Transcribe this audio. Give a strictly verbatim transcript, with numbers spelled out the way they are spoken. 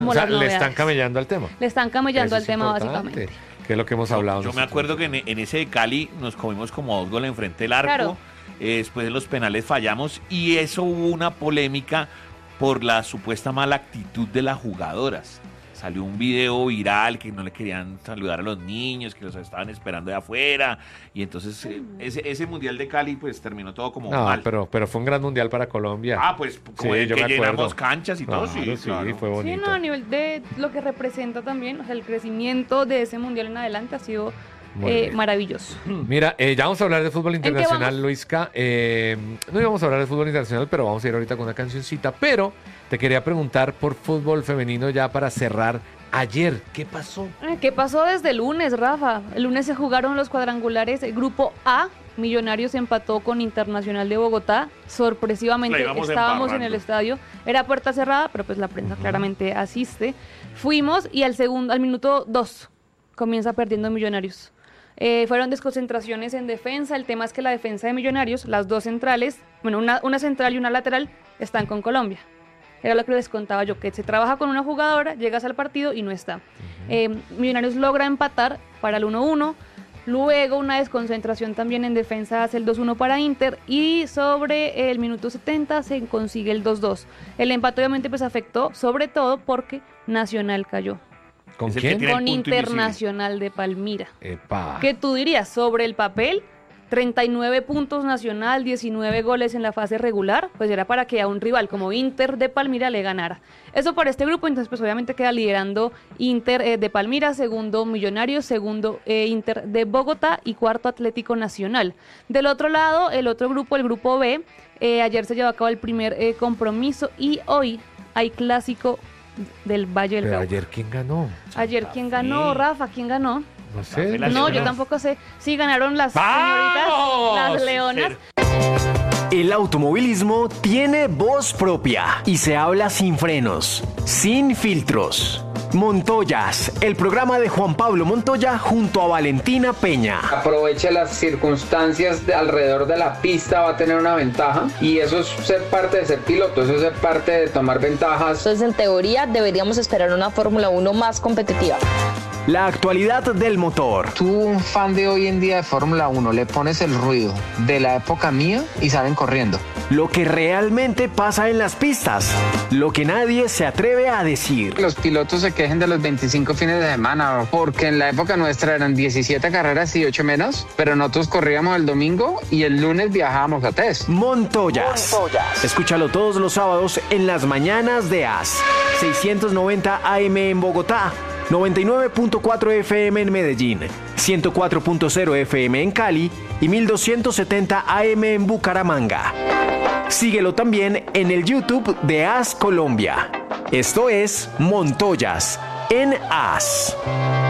O sea, le están camellando al tema. Le están camellando al Eso es tema, importante, básicamente. que es lo que hemos hablado. Yo me nosotros. acuerdo que en, en ese de Cali nos comimos como dos goles enfrente del arco. Claro. Eh, después en los penales fallamos y eso hubo una polémica por la supuesta mala actitud de las jugadoras. Salió un video viral que no le querían saludar a los niños, que los estaban esperando de afuera. Y entonces eh, ese, ese Mundial de Cali pues terminó todo como No, mal. pero, pero fue un gran mundial para Colombia. Ah, pues como Sí, el yo que me llenamos acuerdo. canchas y todo, sí, Claro, sí, claro. fue Sí, bonito. no, a nivel de lo que representa también, o sea, el crecimiento de ese mundial en adelante ha sido Muy eh, bien. maravilloso. Mira, eh, ya vamos a hablar de fútbol qué internacional, vamos? Luisca. Eh, no íbamos a hablar de fútbol internacional, pero vamos a ir ahorita con una cancioncita. Pero te quería preguntar por fútbol femenino ya para cerrar. Ayer, ¿qué pasó? Eh, ¿Qué pasó desde el lunes, Rafa? El lunes se jugaron los cuadrangulares. El grupo A, Millonarios empató con Internacional de Bogotá. Sorpresivamente La íbamos estábamos en embarrando. el estadio. Era puerta cerrada, pero pues la prensa claramente asiste. Fuimos y al segundo, al minuto dos, comienza perdiendo Millonarios. Eh, fueron desconcentraciones en defensa. El tema es que la defensa de Millonarios, las dos centrales, bueno, una, una central y una lateral, están con Colombia. Era lo que les contaba yo, que se trabaja con una jugadora, llegas al partido y no está. Eh, Millonarios logra empatar para el uno uno, luego una desconcentración también en defensa hace el dos uno para Inter y sobre el minuto setenta se consigue el dos dos. El empate obviamente pues afectó, sobre todo porque Nacional cayó. ¿Con Es el que quién? tiene- Con punto Internacional de Palmira. Epa. ¿Qué tú dirías? Sobre el papel, treinta y nueve puntos Nacional, diecinueve goles en la fase regular, pues era para que a un rival como Inter de Palmira le ganara. Eso por este grupo, entonces pues obviamente queda liderando Inter eh, de Palmira, segundo Millonarios, segundo eh, Inter de Bogotá y cuarto Atlético Nacional. Del otro lado, el otro grupo, el grupo B, eh, ayer se llevó a cabo el primer eh, compromiso y hoy hay clásico del Valle del Pero Cauca. ayer, ¿quién ganó? Ayer, ¿quién ganó, Rafa? ¿Quién ganó? No sé. Las No, yo leonas. tampoco sé. Sí, ganaron las ¡Vamos! señoritas, las leonas. El automovilismo tiene voz propia y se habla sin frenos, sin filtros. Montoyas, el programa de Juan Pablo Montoya junto a Valentina Peña. Aproveche las circunstancias de alrededor de la pista, va a tener una ventaja y eso es ser parte de ser piloto, eso es ser parte de tomar ventajas. Entonces, en teoría, deberíamos esperar una Fórmula uno más competitiva. La actualidad del motor. Tú, un fan de hoy en día de Fórmula uno, le pones el ruido de la época mía y salen corriendo. Lo que realmente pasa en las pistas. Lo que nadie se atreve a decir. Los pilotos se quejen de los veinticinco fines de semana, porque en la época nuestra eran diecisiete carreras y ocho menos, pero nosotros corríamos el domingo y el lunes viajábamos a test. Montoyas. Escúchalo todos los sábados en las mañanas de A S. seiscientos noventa A M en Bogotá, noventa y nueve punto cuatro F M en Medellín, ciento cuatro punto cero F M en Cali y mil doscientos setenta A M en Bucaramanga. Síguelo también en el YouTube de A S Colombia. Esto es Montoyas en A S.